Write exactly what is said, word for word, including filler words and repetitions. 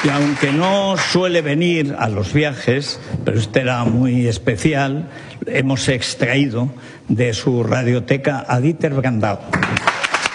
Y aunque no suele venir a los viajes, pero este era muy especial, hemos extraído de su radioteca a Dieter Brandau.